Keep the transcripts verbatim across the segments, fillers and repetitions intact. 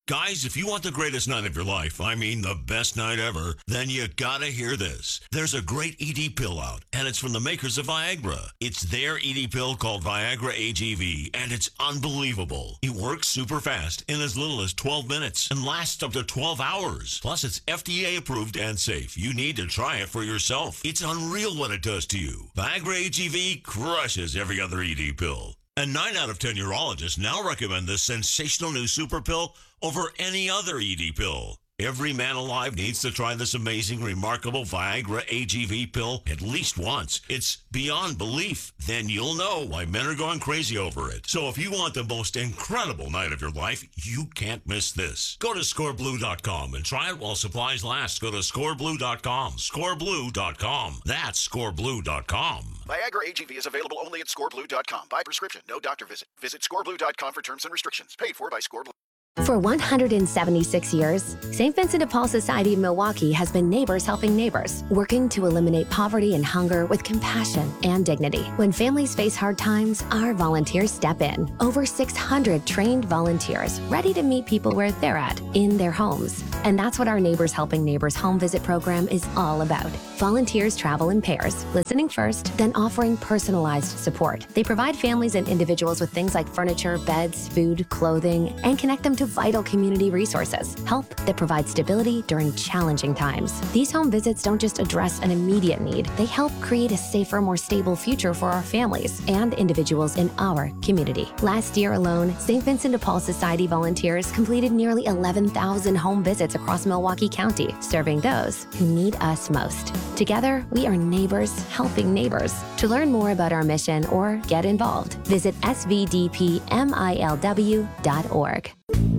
Guys, if you want the greatest night of your life, I mean the best night ever, then you gotta hear this. There's a great E D pill out, and it's from the makers of Viagra. It's their E D pill called Viagra A G V, and it's unbelievable. It works super fast in as little as twelve minutes and lasts up to twelve hours. Plus, it's F D A approved and safe. You need to try it for yourself. It's unreal what it does to you. Viagra A G V crushes every other E D pill. And nine out of ten urologists now recommend this sensational new super pill over any other E D pill. Every man alive needs to try this amazing, remarkable Viagra A G V pill at least once. It's beyond belief. Then you'll know why men are going crazy over it. So if you want the most incredible night of your life, you can't miss this. Go to score blue dot com and try it while supplies last. Go to score blue dot com. score blue dot com. That's score blue dot com. Viagra A G V is available only at score blue dot com. By prescription, no doctor visit. Visit score blue dot com for terms and restrictions. Paid for by ScoreBlue. For one hundred seventy-six years, Saint Vincent de Paul Society of Milwaukee has been neighbors helping neighbors, working to eliminate poverty and hunger with compassion and dignity. When families face hard times, our volunteers step in. Over six hundred trained volunteers ready to meet people where they're at, in their homes. And that's what our Neighbors Helping Neighbors home visit program is all about. Volunteers travel in pairs, listening first, then offering personalized support. They provide families and individuals with things like furniture, beds, food, clothing, and connect them to vital community resources, help that provides stability during challenging times. These home visits don't just address an immediate need, they help create a safer, more stable future for our families and individuals in our community. Last year alone, Saint Vincent de Paul Society volunteers completed nearly eleven thousand home visits across Milwaukee County, serving those who need us most. Together, we are neighbors helping neighbors. To learn more about our mission or get involved, visit s v d p milw dot org.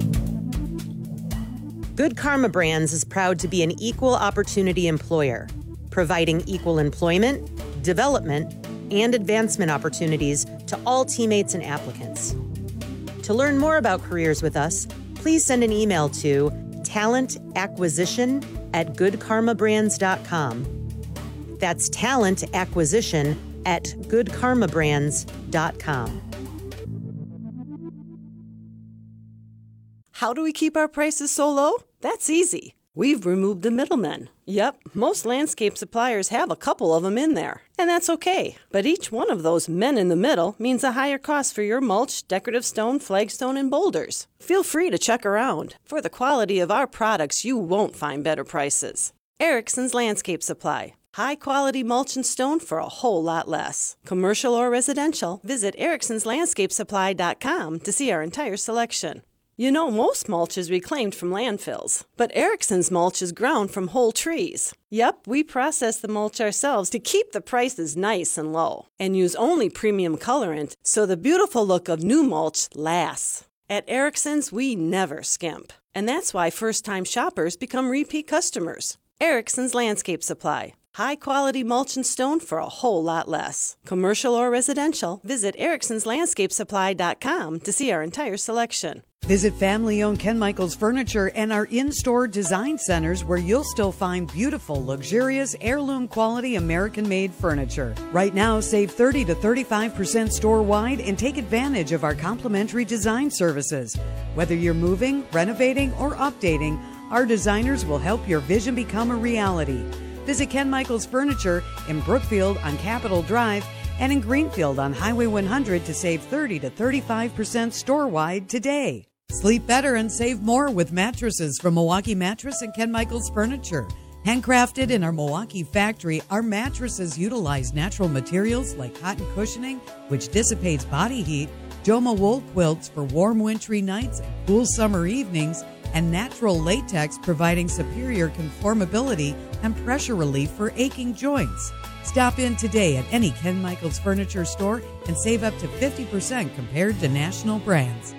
Good Karma Brands is proud to be an equal opportunity employer, providing equal employment, development, and advancement opportunities to all teammates and applicants. To learn more about careers with us, please send an email to talent acquisition at good karma brands dot com. That's talent acquisition at good karma brands dot com. How do we keep our prices so low? That's easy. We've removed the middlemen. Yep, most landscape suppliers have a couple of them in there, and that's okay. But each one of those men in the middle means a higher cost for your mulch, decorative stone, flagstone, and boulders. Feel free to check around. For the quality of our products, you won't find better prices. Erickson's Landscape Supply. High-quality mulch and stone for a whole lot less. Commercial or residential, visit ericksons landscape supply dot com to see our entire selection. You know, most mulch is reclaimed from landfills, but Erickson's mulch is ground from whole trees. Yep, we process the mulch ourselves to keep the prices nice and low, and use only premium colorant so the beautiful look of new mulch lasts. At Erickson's, we never skimp, and that's why first-time shoppers become repeat customers. Erickson's Landscape Supply. High-quality mulch and stone for a whole lot less. Commercial or residential, visit ericksons landscape supply dot com to see our entire selection. Visit family-owned Ken Michaels Furniture and our in-store design centers where you'll still find beautiful, luxurious, heirloom-quality American-made furniture. Right now, save thirty to thirty-five percent store-wide and take advantage of our complimentary design services. Whether you're moving, renovating, or updating, our designers will help your vision become a reality. Visit Ken Michaels Furniture in Brookfield on Capitol Drive and in Greenfield on Highway one hundred to save thirty to thirty-five percent store-wide today. Sleep better and save more with mattresses from Milwaukee Mattress and Ken Michaels Furniture. Handcrafted in our Milwaukee factory, our mattresses utilize natural materials like cotton cushioning, which dissipates body heat, Joma wool quilts for warm wintry nights and cool summer evenings, and natural latex providing superior conformability and pressure relief for aching joints. Stop in today at any Ken Michaels Furniture store and save up to fifty percent compared to national brands.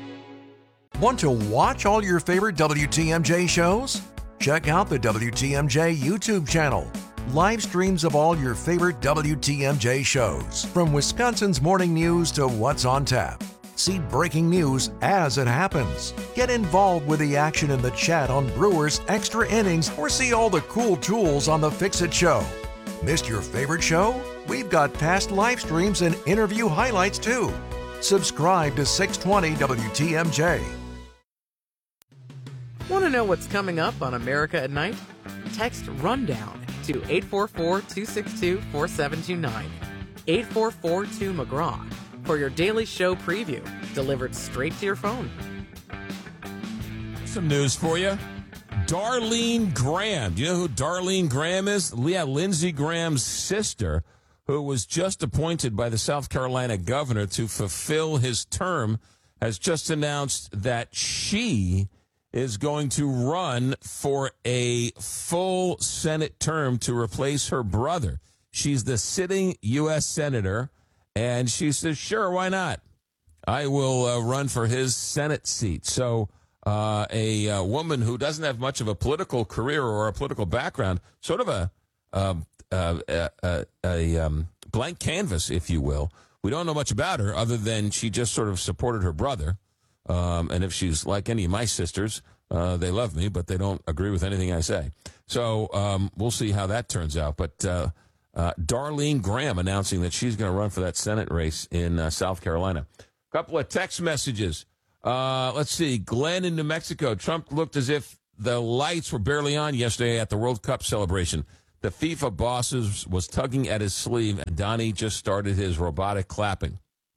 Want to watch all your favorite W T M J shows? Check out the W T M J YouTube channel. Live streams of all your favorite W T M J shows, from Wisconsin's morning news to what's on tap. See breaking news as it happens. Get involved with the action in the chat on Brewers Extra Innings, or see all the cool tools on the Fix-It Show. Missed your favorite show? We've got past live streams and interview highlights too. Subscribe to six twenty W T M J. Want to know what's coming up on America at Night? Text RUNDOWN to eight four four, two six two, four seven two nine. eight four four two McGraw for your daily show preview, delivered straight to your phone. Some news for you. Darlene Graham. Do you know who Darlene Graham is? Yeah, Lindsey Graham's sister, who was just appointed by the South Carolina governor to fulfill his term, has just announced that she is going to run for a full Senate term to replace her brother. She's the sitting U S senator, and she says, sure, why not? I will uh, run for his Senate seat. So uh, a uh, woman who doesn't have much of a political career or a political background, sort of a, uh, uh, a, a, a um, blank canvas, if you will. We don't know much about her other than she just sort of supported her brother. Um, and if she's like any of my sisters, uh, they love me, but they don't agree with anything I say. So um, we'll see how that turns out. But uh, uh, Darlene Graham announcing that she's going to run for that Senate race in uh, South Carolina. A couple of text messages. Uh, let's see. Glenn in New Mexico. Trump looked as if the lights were barely on yesterday at the World Cup celebration. The FIFA bosses was tugging at his sleeve, and Donnie just started his robotic clapping.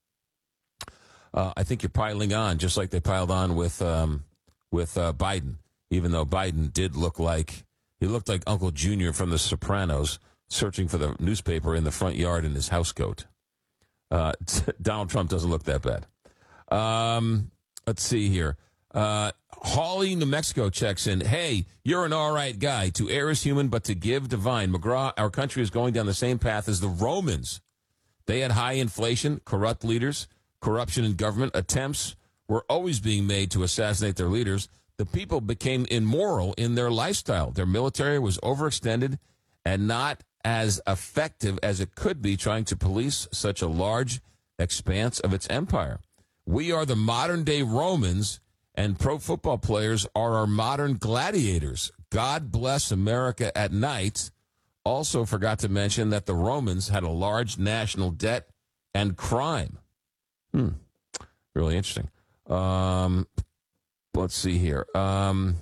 Uh, I think you're piling on, just like they piled on with um, with uh, Biden, even though Biden did look like, he looked like Uncle Junior from The Sopranos, searching for the newspaper in the front yard in his housecoat. Uh, Donald Trump doesn't look that bad. Um, let's see here. Uh, Hawley, New Mexico checks in. Hey, you're an all right guy. To err is human, but to give divine. McGraw, our country is going down the same path as the Romans. They had high inflation, corrupt leaders, corruption in government. Attempts were always being made to assassinate their leaders. The people became immoral in their lifestyle. Their military was overextended and not as effective as it could be trying to police such a large expanse of its empire. We are the modern-day Romans, and pro football players are our modern gladiators. God bless America at night. Also forgot to mention that the Romans had a large national debt and crime. Hmm. Really interesting. Um, let's see here. Um,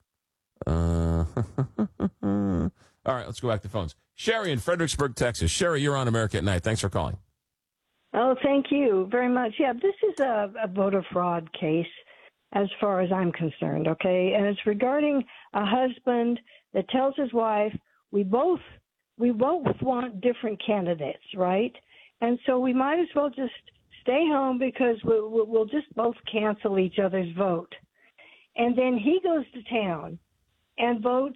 uh, all right, let's go back to phones. Sherry in Fredericksburg, Texas. Sherry, you're on America at Night. Thanks for calling. Oh, thank you very much. Yeah, this is a, a voter fraud case as far as I'm concerned, okay? And it's regarding a husband that tells his wife, we both we both want different candidates, right? And so we might as well just stay home because we'll, we'll just both cancel each other's vote. And then he goes to town and votes,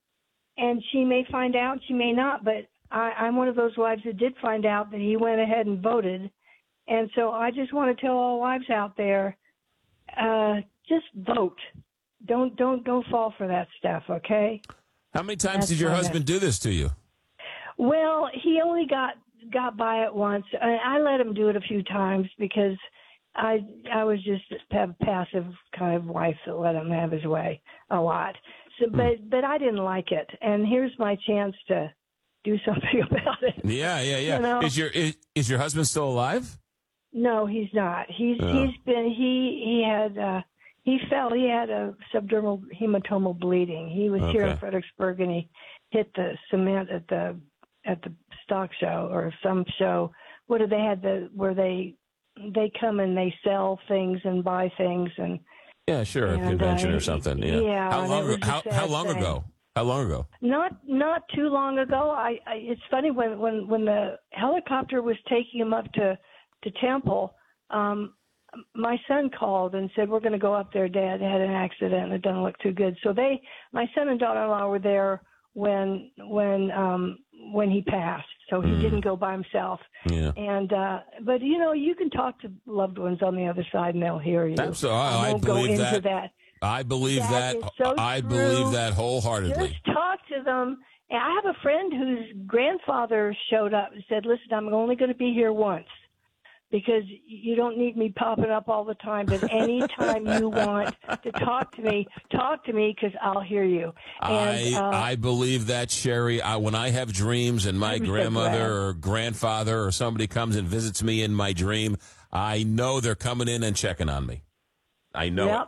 and she may find out, she may not, but I, I'm one of those wives that did find out that he went ahead and voted. And so I just want to tell all wives out there, uh, just vote. Don't don't don't fall for that stuff, okay? How many times That's did your my husband do this to you? Well, he only got got by it once. I, I let him do it a few times because I I was just a passive kind of wife that let him have his way a lot. So, Hmm. but but I didn't like it, and here's my chance to do something about it. Yeah, yeah, yeah. You know? Is your is, is your husband still alive? No, he's not. He's Oh. he's been he he had uh, he fell. He had a subdermal hematomal bleeding. He was here in Okay. Fredericksburg, and he hit the cement at the at the stock show or some show. What did they had the where they they come and they sell things and buy things and Yeah, sure, a And, convention uh, or something. Yeah. yeah, How and long? it was a How sad how long thing. ago? How long ago? Not not too long ago. I, I it's funny when when when the helicopter was taking him up to to Temple. Um, my son called and said, "We're going to go up there. Dad had an accident and it doesn't look too good." So they, my son and daughter-in-law, were there when when um, when he passed. So he Mm. didn't go by himself. Yeah. And uh, but you know, you can talk to loved ones on the other side and they'll hear you. Absolutely. I, I I won't go believe into that. that. I believe That that. is so I true. believe that wholeheartedly. Just talk to them. And I have a friend whose grandfather showed up and said, "Listen, I'm only going to be here once because you don't need me popping up all the time. But anytime you want to talk to me, talk to me because I'll hear you." And, I uh, I believe that, Sherry. I, when I have dreams and my I'm so grandmother glad. or grandfather or somebody comes and visits me in my dream, I know they're coming in and checking on me. I know Yep. it.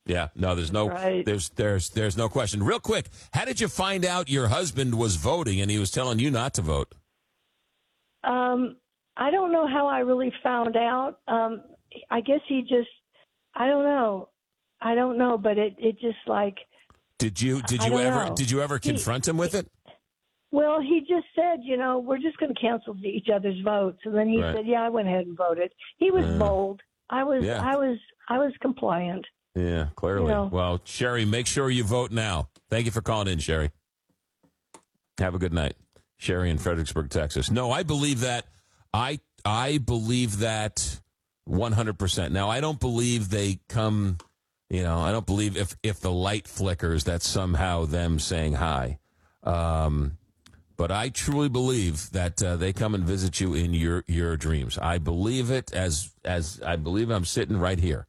Yeah, no, there's no, Right. there's, there's, there's no question. Real quick, how did you find out your husband was voting and he was telling you not to vote? Um, I don't know how I really found out. Um, I guess he just, I don't know. I don't know, but it, it just like, Did you, did I you don't ever, know. did you ever He- confront him with it? well, he just said, you know, we're just going to cancel each other's votes. And then he Right. said, yeah, I went ahead and voted. He was Uh, bold. I was, yeah. I was, I was compliant. Yeah, clearly. You know. Well, Sherry, make sure you vote now. Thank you for calling in, Sherry. Have a good night. Sherry in Fredericksburg, Texas. No, I believe that. I I believe that one hundred percent. Now, I don't believe they come, you know, I don't believe if, if the light flickers, that's somehow them saying hi. Um, but I truly believe that uh, they come and visit you in your, your dreams. I believe it as as I believe I'm sitting right here.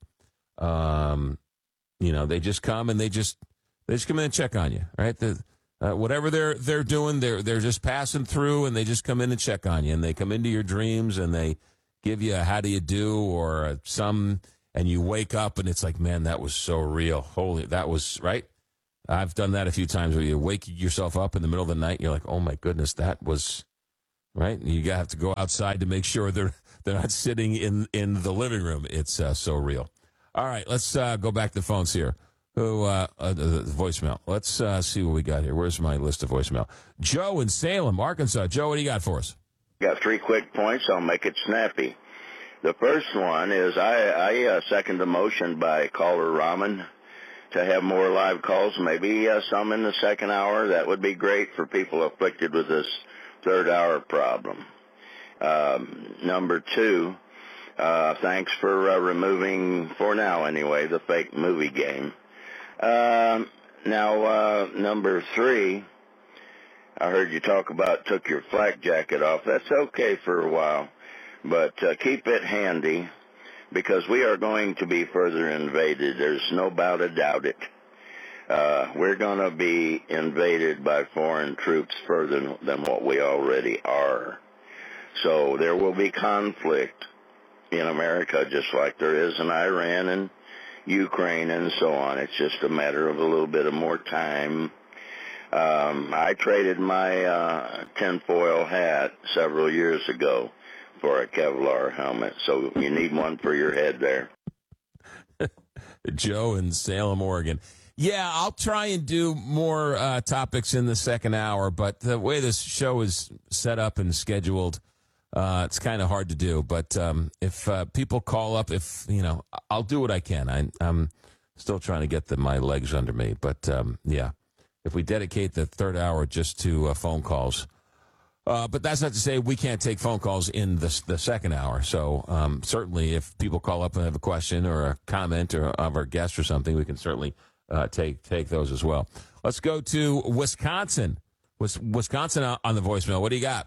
Um, you know, they just come and they just they just come in and check on you, right? The, uh, whatever they're they're doing, they're they're just passing through, and they just come in and check on you, and they come into your dreams, and they give you a how do you do or a some, and you wake up and it's like, man, that was so real. Holy, that was right. I've done that a few times where you wake yourself up in the middle of the night, and you're like, oh my goodness, that was right. And you have to go outside to make sure they're they're not sitting in in the living room. It's uh, so real. All right, let's uh, go back to the phones here. Who uh, uh, the, the voicemail? Let's uh, see what we got here. Where's my list of voicemail? Joe in Salem, Arkansas. Joe, what do you got for us? Got three quick points. I'll make it snappy. The first one is I, I uh, second the motion by caller Rahman to have more live calls, maybe uh, some in the second hour. That would be great for people afflicted with this third hour problem. Um, number two, uh, thanks for uh, removing, for now anyway, the fake movie game. Um, now, uh, number three, I heard you talk about took your flak jacket off. That's okay for a while, but uh, keep it handy because we are going to be further invaded. There's no about a doubt it. Uh, we're going to be invaded by foreign troops further than what we already are. So there will be conflict in America just like there is in Iran and Ukraine and so on. It's just a matter of a little bit of more time. Um, I traded my uh, tinfoil hat several years ago for a Kevlar helmet, so you need one for your head there. Joe in Salem, Oregon. Yeah, I'll try and do more uh, topics in the second hour, but the way this show is set up and scheduled, uh, it's kind of hard to do. But um, if uh, people call up, if you know, I'll do what I can. I, I'm still trying to get the, my legs under me, but um, yeah, if we dedicate the third hour just to uh, phone calls. Uh, but that's not to say we can't take phone calls in the, the second hour. So um, certainly if people call up and have a question or a comment or of our guest or something, we can certainly uh, take take those as well. Let's go to Wisconsin. Wisconsin on the voicemail. What do you got?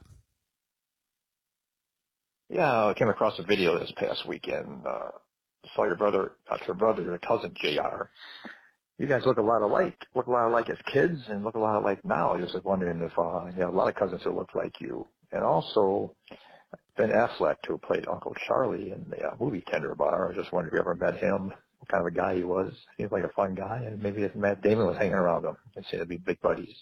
Yeah, I came across a video this past weekend. Uh, saw your brother, not your brother, your cousin J R. You guys look a lot alike, look a lot alike as kids and look a lot alike now. I just was wondering if uh, you have a lot of cousins that look like you. And also, Ben Affleck, who played Uncle Charlie in the uh, movie Tender Bar. I was just wondering if you ever met him, what kind of a guy he was. Seems like a fun guy, and maybe if Matt Damon was hanging around him, I'd say they'd be big buddies.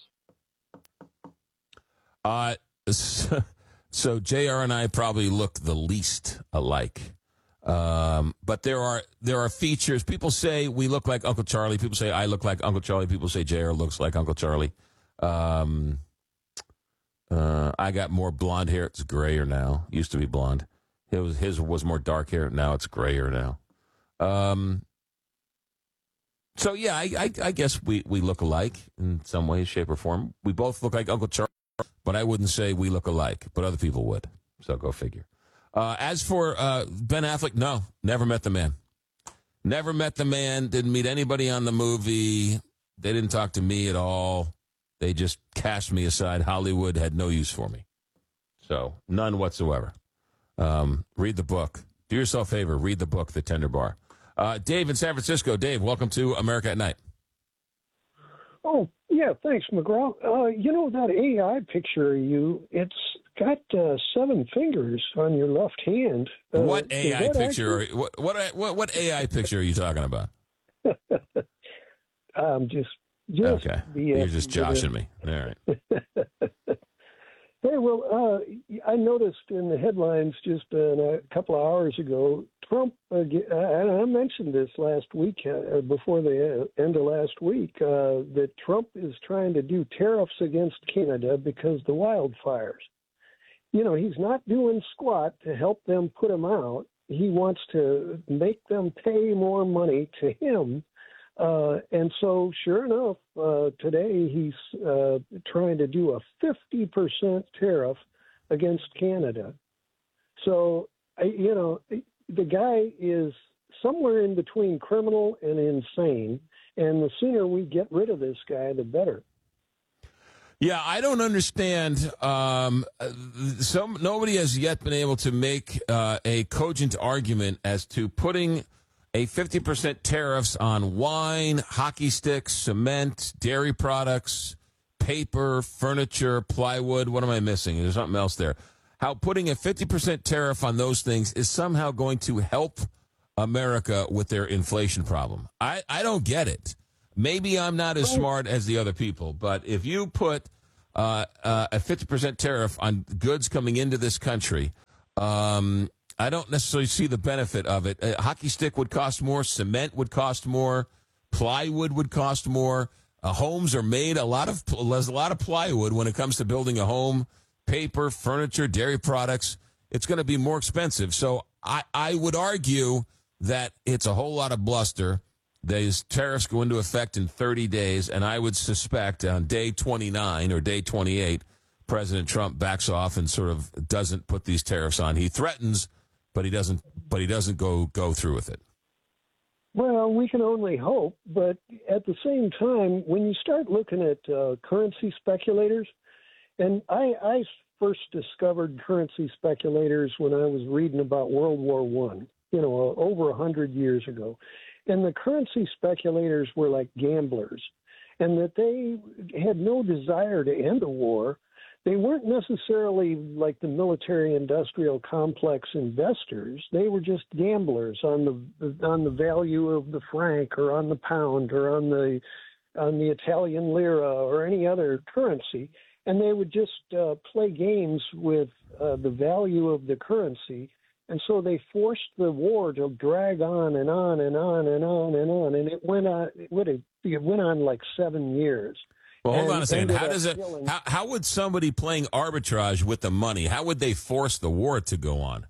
Uh, so, so J R and I probably look the least alike. Um, but there are there are features. People say we look like Uncle Charlie. People say I look like Uncle Charlie. People say J R looks like Uncle Charlie. Um, uh, I got more blonde hair. It's grayer now. Used to be blonde. It was his was more dark hair. Now it's grayer now. Um, so yeah, I, I, I guess we, we look alike in some way, shape, or form. We both look like Uncle Charlie, but I wouldn't say we look alike. But other people would. So go figure. Uh, as for uh, Ben Affleck, no, never met the man. Never met the man, didn't meet anybody on the movie. They didn't talk to me at all. They just cast me aside. Hollywood had no use for me. So none whatsoever. Um, read the book. Do yourself a favor. Read the book, The Tender Bar. Uh, Dave in San Francisco. Dave, welcome to America at Night. Oh, yeah, thanks, McGraw. Uh, you know, that A I picture of you, it's got uh, seven fingers on your left hand. Uh, what A I picture? Actually... What, what what what A I picture are you talking about? I'm just, just okay. B S. You're just joshing me. All right. Hey, well, uh, I noticed in the headlines just uh, a couple of hours ago, Trump, uh, and I mentioned this last week, uh, before the end of last week, uh, that Trump is trying to do tariffs against Canada because the wildfires. You know, he's not doing squat to help them put them out. He wants to make them pay more money to him. Uh, and so, sure enough, uh, today he's uh, trying to do a fifty percent tariff against Canada. So, I, you know, the guy is somewhere in between criminal and insane. And the sooner we get rid of this guy, the better. Yeah, I don't understand. Um, some nobody has yet been able to make uh, a cogent argument as to putting a fifty percent tariffs on wine, hockey sticks, cement, dairy products, paper, furniture, plywood. What am I missing? There's something else there. How putting a fifty percent tariff on those things is somehow going to help America with their inflation problem. I, I don't get it. Maybe I'm not as smart as the other people, but if you put uh, uh, a fifty percent tariff on goods coming into this country, um, I don't necessarily see the benefit of it. A hockey stick would cost more. Cement would cost more. Plywood would cost more. Uh, homes are made a lot of there's a lot of plywood when it comes to building a home. Paper, furniture, dairy products. It's going to be more expensive. So I, I would argue that it's a whole lot of bluster. These tariffs go into effect in thirty days, and I would suspect on day twenty-nine or day twenty-eight, President Trump backs off and sort of doesn't put these tariffs on. He threatens, but he doesn't. But he doesn't go go through with it. Well, we can only hope. But at the same time, when you start looking at uh, currency speculators, and I, I first discovered currency speculators when I was reading about World War One. You know, over a hundred years ago. And the currency speculators were like gamblers, and that they had no desire to end a war. They weren't necessarily like the military-industrial complex investors. They were just gamblers on the on the value of the franc or on the pound or on the on the Italian lira or any other currency, and they would just uh, play games with uh, the value of the currency. And so they forced the war to drag on and on and on and on and on, and it went on. It went, it went on like seven years. Well, hold and on a second. How does it? Killing... How, how would somebody playing arbitrage with the money? How would they force the war to go on?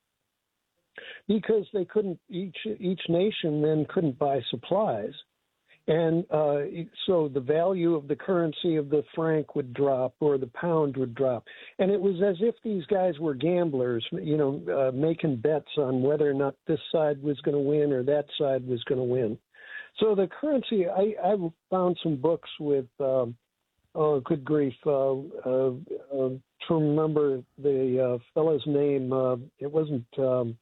Because they couldn't. Each each nation then couldn't buy supplies, and uh, so the value of the currency of the franc would drop or the pound would drop. And it was as if these guys were gamblers, you know, uh, making bets on whether or not this side was going to win or that side was going to win. So the currency, I, I found some books with, um, oh, good grief, uh, uh, uh, to remember the uh, fellow's name. Uh, it wasn't... Um,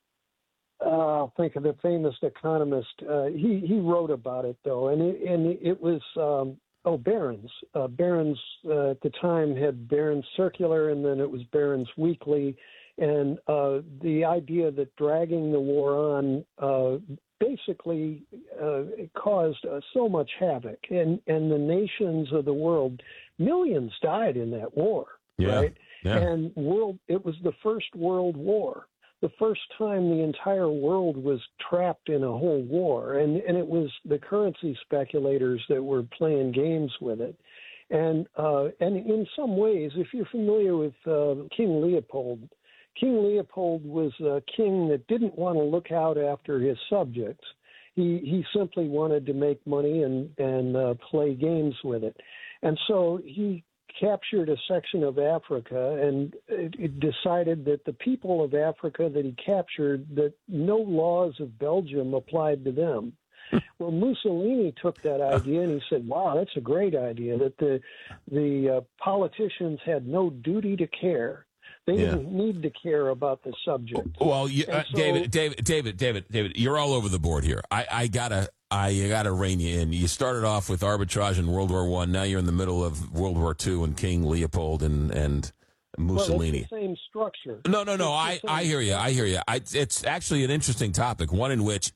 Uh, I'll think of the famous economist. Uh, he he wrote about it though, and it, and it was um, oh Barron's. Uh, Barron's uh, at the time had Barron's Circular, and then it was Barron's Weekly, and uh, the idea that dragging the war on uh, basically uh, caused uh, so much havoc, and and the nations of the world, millions died in that war, yeah. right? Yeah. And world, it was the first World War. The first time the entire world was trapped in a whole war, and, and it was the currency speculators that were playing games with it. And uh, and in some ways, if you're familiar with uh, King Leopold, King Leopold was a king that didn't want to look out after his subjects. He he simply wanted to make money and, and uh, play games with it. And so he captured a section of Africa, and it, it decided that the people of Africa that he captured, that no laws of Belgium applied to them. Well, Mussolini took that idea and he said, wow, that's a great idea, that the the uh, politicians had no duty to care. They Yeah. didn't need to care about the subject. Well, you, uh, so- David, David, David, David, David, you're all over the board here. I, I gotta, I gotta rein you in. You started off with arbitrage in World War One. Now you're in the middle of World War Two and King Leopold and and Mussolini. Well, it's the same structure. No, no, no. I, It's the I same hear you. I hear you. I, it's actually an interesting topic, one in which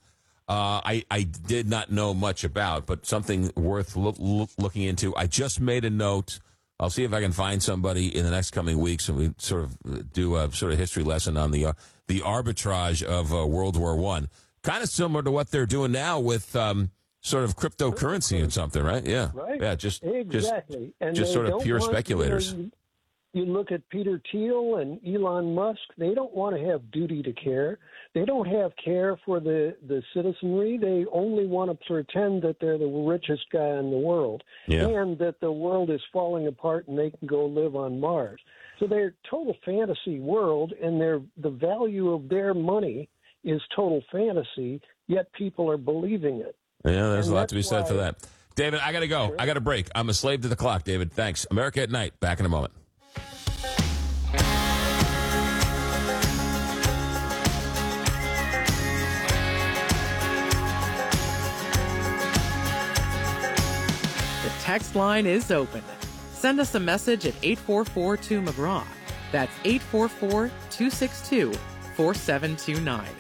uh, I, I did not know much about, but something worth lo- lo- looking into. I just made a note. I'll see if I can find somebody in the next coming weeks, and we sort of do a sort of history lesson on the uh, the arbitrage of uh, World War One. Kind of similar to what they're doing now with um, sort of cryptocurrency and something, right? Yeah, right. Yeah, just exactly. just, and just sort of don't pure want, speculators. You know, You look at Peter Thiel and Elon Musk, they don't want to have duty to care. They don't have care for the, the citizenry. They only want to pretend that they're the richest guy in the world yeah. and that the world is falling apart and they can go live on Mars. So they're total fantasy world, and they're, the value of their money is total fantasy, yet people are believing it. Yeah, there's and a lot to be said why, for that. David, I got to go. Sure. I got to break. I'm a slave to the clock, David. Thanks. America at Night. Back in a moment. Text line is open. Send us a message at eight four four two McGraw. That's eight four four, two six two, four seven two nine.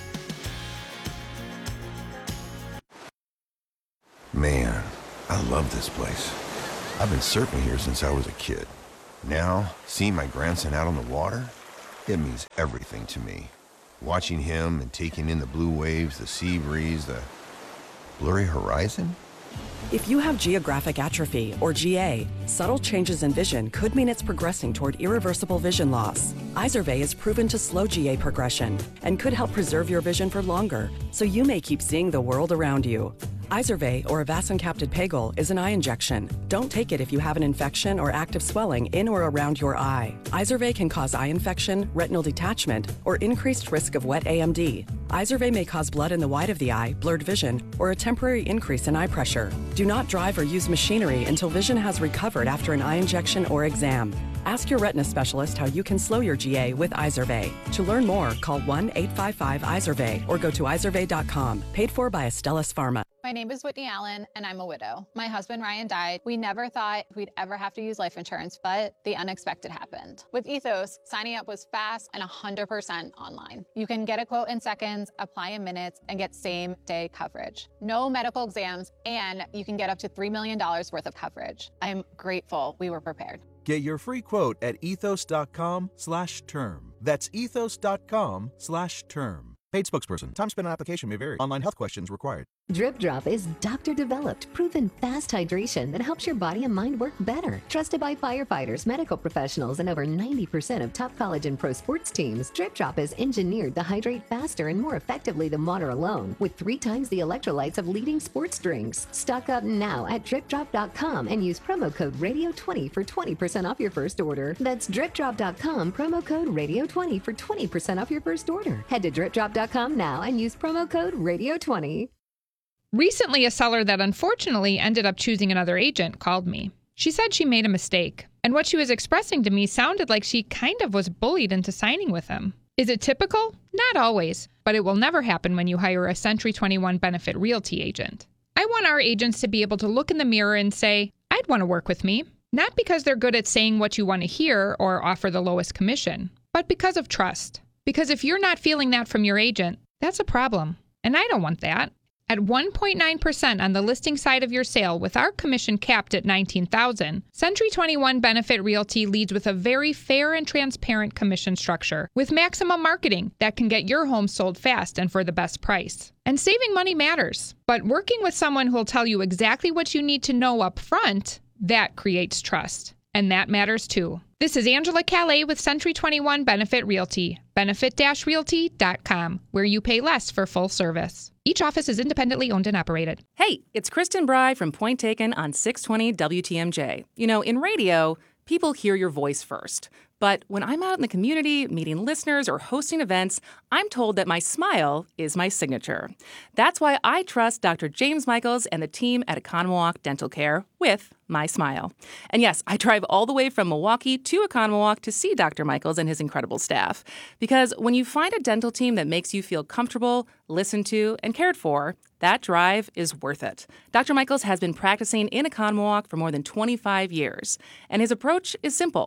Man, I love this place. I've been surfing here since I was a kid. Now, seeing my grandson out on the water, it means everything to me. Watching him and taking in the blue waves, the sea breeze, the blurry horizon. If you have geographic atrophy, or G A, subtle changes in vision could mean it's progressing toward irreversible vision loss. Izervay is proven to slow G A progression and could help preserve your vision for longer, so you may keep seeing the world around you. Izervay, or avacincaptad pegol, is an eye injection. Don't take it if you have an infection or active swelling in or around your eye. Izervay can cause eye infection, retinal detachment, or increased risk of wet A M D. Izervay may cause blood in the white of the eye, blurred vision, or a temporary increase in eye pressure. Do not drive or use machinery until vision has recovered after an eye injection or exam. Ask your retina specialist how you can slow your G A with Izervay. To learn more, call one eight five five Izervay or go to izervay dot com. Paid for by Astellas Pharma. My name is Whitney Allen, and I'm a widow. My husband, Ryan, died. We never thought we'd ever have to use life insurance, but the unexpected happened. With Ethos, signing up was fast and one hundred percent online. You can get a quote in seconds, apply in minutes, and get same-day coverage. No medical exams, and you can get up to three million dollars worth of coverage. I'm grateful we were prepared. Get your free quote at ethos.com slash term. That's ethos.com slash term. Paid spokesperson. Time spent on application may vary. Online health questions required. Drip Drop is doctor-developed, proven fast hydration that helps your body and mind work better. Trusted by firefighters, medical professionals, and over ninety percent of top college and pro sports teams, Drip Drop is engineered to hydrate faster and more effectively than water alone, with three times the electrolytes of leading sports drinks. Stock up now at drip drop dot com and use promo code radio twenty for twenty percent off your first order. That's drip drop dot com, promo code radio twenty for twenty percent off your first order. Head to drip drop dot com now and use promo code radio twenty. Recently, a seller that unfortunately ended up choosing another agent called me. She said she made a mistake, and what she was expressing to me sounded like she kind of was bullied into signing with him. Is it typical? Not always, but it will never happen when you hire a Century twenty-one Benefit Realty agent. I want our agents to be able to look in the mirror and say, I'd want to work with me, not because they're good at saying what you want to hear or offer the lowest commission, but because of trust. Because if you're not feeling that from your agent, that's a problem, and I don't want that. At one point nine percent on the listing side of your sale with our commission capped at nineteen thousand dollars, Century twenty-one Benefit Realty leads with a very fair and transparent commission structure with maximum marketing that can get your home sold fast and for the best price. And saving money matters, but working with someone who'll tell you exactly what you need to know up front, that creates trust. And that matters too. This is Angela Calais with Century twenty-one Benefit Realty, benefit dash realty dot com, where you pay less for full service. Each office is independently owned and operated. Hey, it's Kristen Bry from Point Taken on six twenty W T M J. You know, in radio, people hear your voice first. But when I'm out in the community, meeting listeners or hosting events, I'm told that my smile is my signature. That's why I trust Doctor James Michaels and the team at Economawalk Dental Care with my smile. And yes, I drive all the way from Milwaukee to Economawalk to see Doctor Michaels and his incredible staff. Because when you find a dental team that makes you feel comfortable, listened to, and cared for, that drive is worth it. Doctor Michaels has been practicing in Economawalk for more than twenty-five years, and his approach is simple.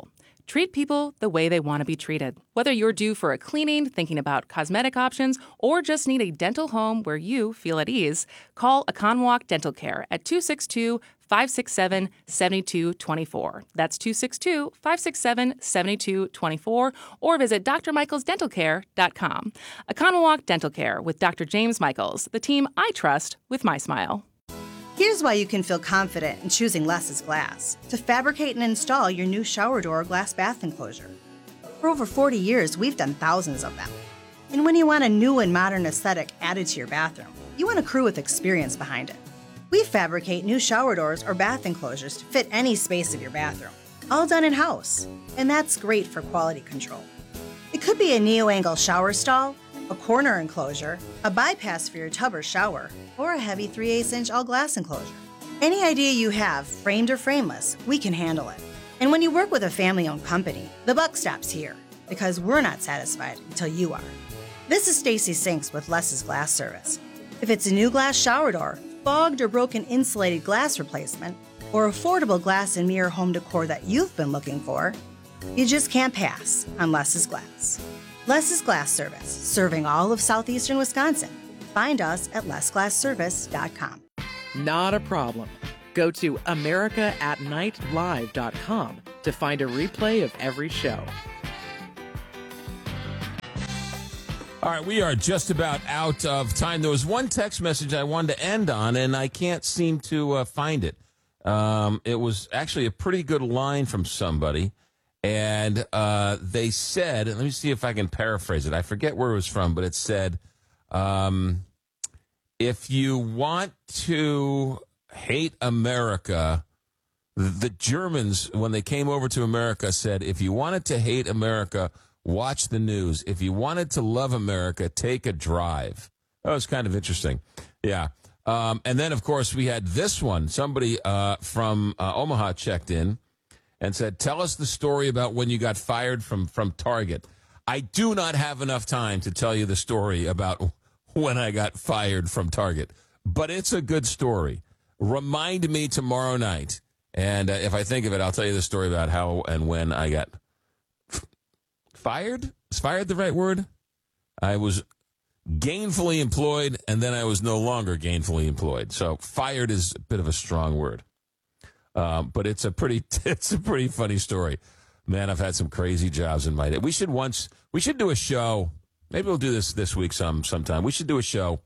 Treat people the way they want to be treated. Whether you're due for a cleaning, thinking about cosmetic options, or just need a dental home where you feel at ease, call Aconwalk Dental Care at two six two, five six seven, seven two two four. That's two six two, five six seven, seven two two four, or visit d r michaels dental care dot com. Aconwalk Dental Care with Doctor James Michaels, the team I trust with my smile. Here's why you can feel confident in choosing Less's Glass to fabricate and install your new shower door or glass bath enclosure. For over forty years, we've done thousands of them. And when you want a new and modern aesthetic added to your bathroom, you want a crew with experience behind it. We fabricate new shower doors or bath enclosures to fit any space of your bathroom, all done in-house, and that's great for quality control. It could be a neo-angle shower stall, a corner enclosure, a bypass for your tub or shower, or a heavy three eighths inch all-glass enclosure. Any idea you have, framed or frameless, we can handle it. And when you work with a family-owned company, the buck stops here, because we're not satisfied until you are. This is Stacy Sinks with Less's Glass Service. If it's a new glass shower door, fogged or broken insulated glass replacement, or affordable glass and mirror home decor that you've been looking for, you just can't pass on Less's Glass. Less's Glass Service, serving all of southeastern Wisconsin. Find us at less glass service dot com. Not a problem. Go to america at night live dot com to find a replay of every show. All right, we are just about out of time. There was one text message I wanted to end on, and I can't seem to uh, find it. Um, it was actually a pretty good line from somebody. And uh, they said, let me see if I can paraphrase it. I forget where it was from, but it said, um, if you want to hate America, the Germans, when they came over to America, said, if you wanted to hate America, watch the news. If you wanted to love America, take a drive. That was kind of interesting. Yeah. Um, and then, of course, we had this one. Somebody uh, from uh, Omaha checked in and said, tell us the story about when you got fired from, from Target. I do not have enough time to tell you the story about when I got fired from Target, but it's a good story. Remind me tomorrow night, and uh, if I think of it, I'll tell you the story about how and when I got f- fired. Is fired the right word? I was gainfully employed, and then I was no longer gainfully employed. So fired is a bit of a strong word. Uh, but it's a pretty, it's a pretty funny story. Man, I've had some crazy jobs in my day. We should once, we should do a show. Maybe we'll do this this week some sometime. We should do a show.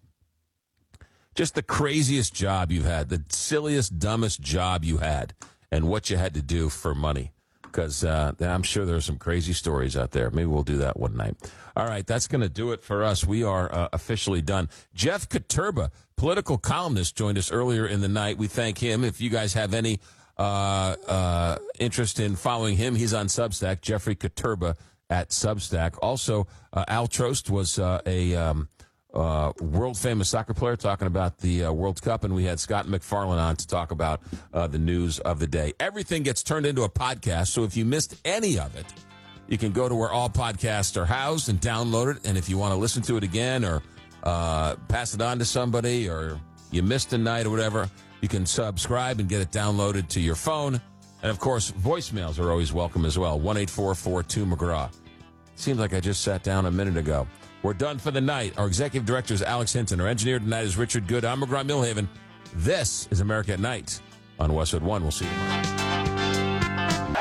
Just the craziest job you've had, the silliest, dumbest job you had, and what you had to do for money. Because uh, I'm sure there are some crazy stories out there. Maybe we'll do that one night. All right, that's going to do it for us. We are uh, officially done. Jeff Katurba, political columnist, joined us earlier in the night. We thank him. If you guys have any uh, uh, interest in following him, he's on Substack, Jeffrey Katurba at Substack. Also, uh, Al Trost was uh, a um, uh, world-famous soccer player talking about the uh, World Cup, and we had Scott McFarlane on to talk about uh, the news of the day. Everything gets turned into a podcast, so if you missed any of it, you can go to where all podcasts are housed and download it, and if you want to listen to it again or uh, pass it on to somebody or you missed a night or whatever, you can subscribe and get it downloaded to your phone. And, of course, voicemails are always welcome as well, one eight four four two McGraw. Seems like I just sat down a minute ago. We're done for the night. Our executive director is Alex Hinton. Our engineer tonight is Richard Good. I'm McGraw Millhaven. This is America at Night on Westwood One. We'll see you tomorrow.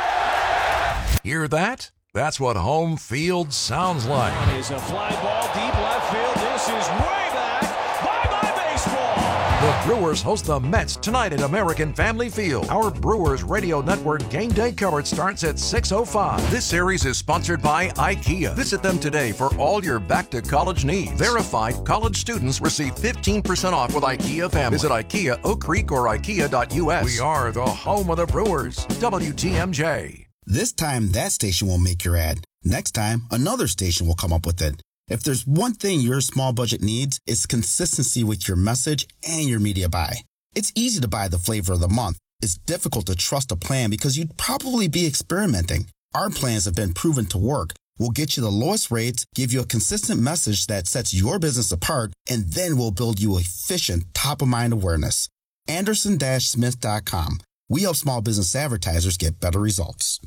Hear that? That's what home field sounds like. Is a fly ball deep left field. This is way back. Bye-bye baseball. The Brewers host the Mets tonight at American Family Field. Our Brewers Radio Network game day coverage starts at six oh five. This series is sponsored by IKEA. Visit them today for all your back-to-college needs. Verified college students receive fifteen percent off with IKEA Family. Visit IKEA, Oak Creek, or IKEA dot U S. We are the home of the Brewers. W T M J. This time, that station won't make your ad. Next time, another station will come up with it. If there's one thing your small budget needs, it's consistency with your message and your media buy. It's easy to buy the flavor of the month. It's difficult to trust a plan because you'd probably be experimenting. Our plans have been proven to work. We'll get you the lowest rates, give you a consistent message that sets your business apart, and then we'll build you efficient, top-of-mind awareness. Anderson Smith dot com. We help small business advertisers get better results.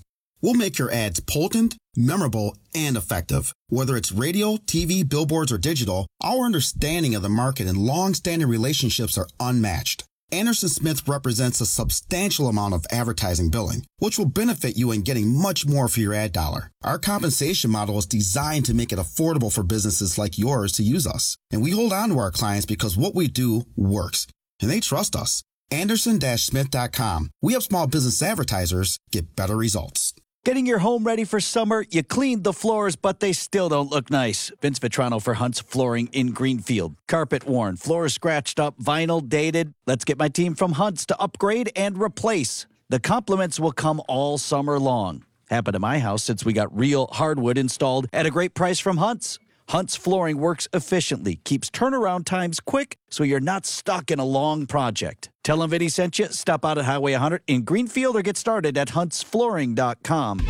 We'll make your ads potent, memorable, and effective. Whether it's radio, T V, billboards, or digital, our understanding of the market and long-standing relationships are unmatched. Anderson Smith represents a substantial amount of advertising billing, which will benefit you in getting much more for your ad dollar. Our compensation model is designed to make it affordable for businesses like yours to use us. And we hold on to our clients because what we do works, and they trust us. Anderson Smith dot com. We help small business advertisers get better results. Getting your home ready for summer, you cleaned the floors, but they still don't look nice. Vince Vitrano for Hunt's Flooring in Greenfield. Carpet worn, floors scratched up, vinyl dated. Let's get my team from Hunt's to upgrade and replace. The compliments will come all summer long. Happened to my house since we got real hardwood installed at a great price from Hunt's. Hunt's Flooring works efficiently, keeps turnaround times quick, so you're not stuck in a long project. Tell them Vinny sent you. Stop out at Highway one hundred in Greenfield or get started at hunts flooring dot com.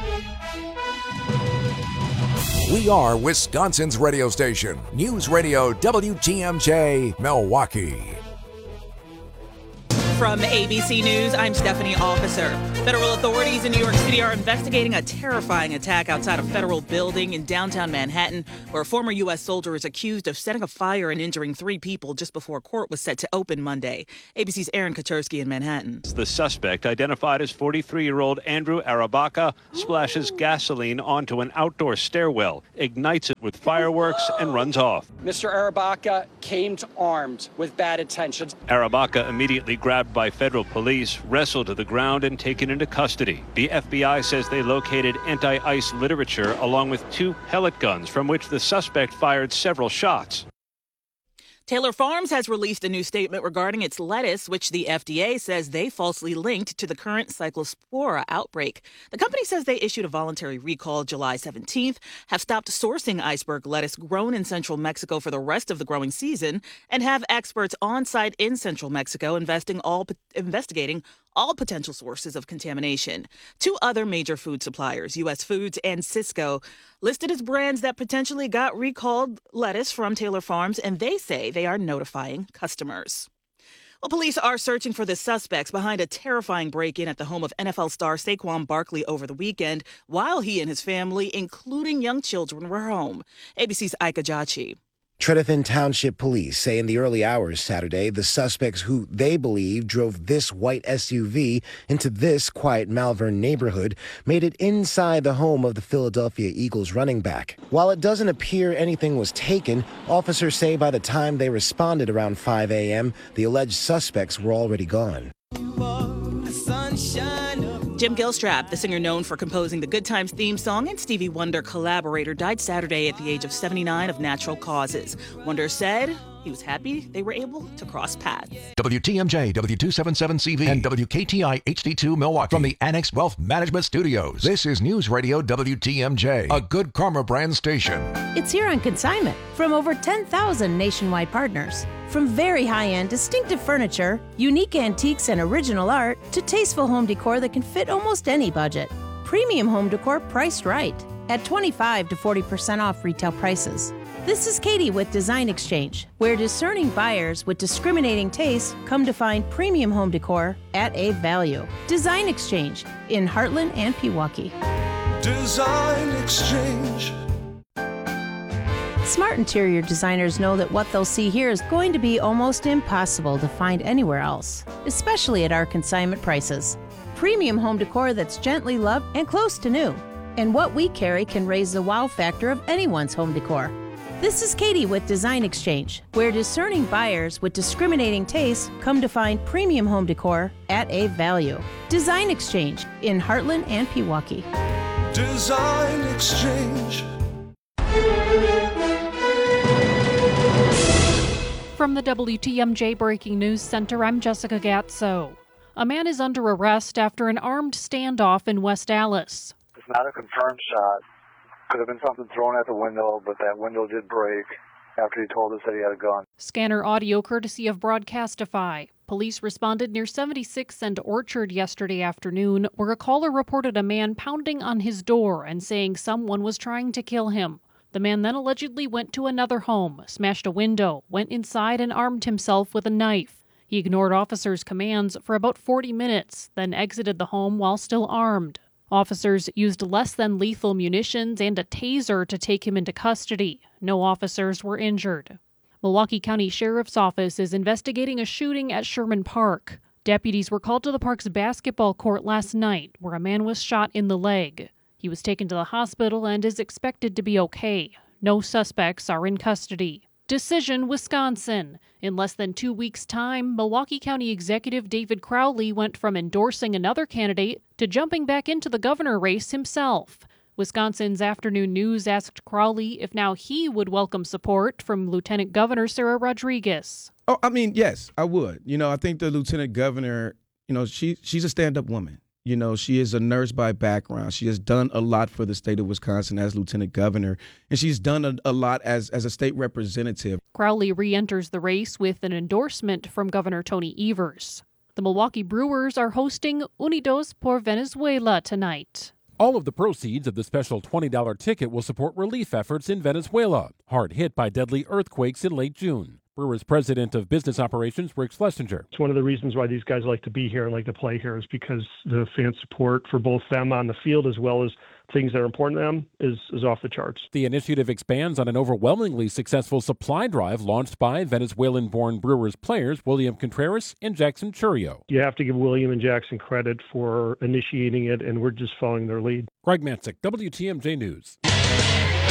We are Wisconsin's radio station, News Radio W T M J, Milwaukee. From A B C News, I'm Stephanie Officer. Federal authorities in New York City are investigating a terrifying attack outside a federal building in downtown Manhattan, where a former U S soldier is accused of setting a fire and injuring three people just before court was set to open Monday. A B C's Aaron Katersky in Manhattan. The suspect, identified as forty-three-year-old Andrew Arabaca, splashes gasoline onto an outdoor stairwell, ignites it with fireworks, and runs off. Mister Arabaca came armed with bad intentions. Arabaca immediately grabbed by federal police, wrestled to the ground, and taken into custody. The F B I says they located anti-ice literature along with two pellet guns from which the suspect fired several shots. Taylor Farms has released a new statement regarding its lettuce, which the F D A says they falsely linked to the current Cyclospora outbreak. The company says they issued a voluntary recall July seventeenth, have stopped sourcing iceberg lettuce grown in central Mexico for the rest of the growing season, and have experts on site in central Mexico investing all, investigating all potential sources of contamination. Two other major food suppliers, U S Foods and Sysco, listed as brands that potentially got recalled lettuce from Taylor Farms, and they say they are notifying customers. Well, police are searching for the suspects behind a terrifying break-in at the home of N F L star Saquon Barkley over the weekend, while he and his family, including young children, were home. A B C's Ika Jachi. Tredyffin Township Police say in the early hours Saturday, the suspects who they believe drove this white S U V into this quiet Malvern neighborhood made it inside the home of the Philadelphia Eagles running back. While it doesn't appear anything was taken, officers say by the time they responded around five a.m., the alleged suspects were already gone. Jim Gilstrap, the singer known for composing the Good Times theme song and Stevie Wonder collaborator, died Saturday at the age of seventy-nine of natural causes. Wonder said he was happy they were able to cross paths. W T M J, W two seventy-seven C V, and W K T I H D two Milwaukee. From the Annex Wealth Management Studios, this is News Radio W T M J, a Good Karma brand station. It's here on consignment from over ten thousand nationwide partners. From very high-end, distinctive furniture, unique antiques and original art, to tasteful home decor that can fit almost any budget. Premium home decor priced right at twenty-five to forty percent off retail prices. This is Katie with Design Exchange, where discerning buyers with discriminating taste come to find premium home decor at a value. Design Exchange in Heartland and Pewaukee. Design Exchange. Smart interior designers know that what they'll see here is going to be almost impossible to find anywhere else, especially at our consignment prices. Premium home decor that's gently loved and close to new. And what we carry can raise the wow factor of anyone's home decor. This is Katie with Design Exchange, where discerning buyers with discriminating tastes come to find premium home decor at a value. Design Exchange in Heartland and Pewaukee. Design Exchange. From the W T M J Breaking News Center, I'm Jessica Gatso. A man is under arrest after an armed standoff in West Allis. It's not a confirmed shot. Could have been something thrown at the window, but that window did break after he told us that he had a gun. Scanner audio courtesy of Broadcastify. Police responded near seventy-sixth and Orchard yesterday afternoon, where a caller reported a man pounding on his door and saying someone was trying to kill him. The man then allegedly went to another home, smashed a window, went inside and armed himself with a knife. He ignored officers' commands for about forty minutes, then exited the home while still armed. Officers used less than lethal munitions and a taser to take him into custody. No officers were injured. Milwaukee County Sheriff's Office is investigating a shooting at Sherman Park. Deputies were called to the park's basketball court last night, where a man was shot in the leg. He was taken to the hospital and is expected to be okay. No suspects are in custody. Decision, Wisconsin. In less than two weeks' time, Milwaukee County Executive David Crowley went from endorsing another candidate to jumping back into the governor race himself. Wisconsin's Afternoon News asked Crowley if now he would welcome support from Lieutenant Governor Sarah Rodriguez. Oh, I mean, yes, I would. You know, I think the Lieutenant Governor, you know, she she's a stand-up woman. You know, she is a nurse by background. She has done a lot for the state of Wisconsin as Lieutenant Governor, and she's done a, a lot as, as a state representative. Crowley re-enters the race with an endorsement from Governor Tony Evers. The Milwaukee Brewers are hosting Unidos por Venezuela tonight. All of the proceeds of the special twenty dollars ticket will support relief efforts in Venezuela, hard hit by deadly earthquakes in late June. Brewers President of Business Operations, Rick Schlesinger. It's one of the reasons why these guys like to be here and like to play here is because the fan support for both them on the field as well as things that are important to them is, is off the charts. The initiative expands on an overwhelmingly successful supply drive launched by Venezuelan-born Brewers players William Contreras and Jackson Churrio. You have to give William and Jackson credit for initiating it, and we're just following their lead. Greg Matzik, W T M J News.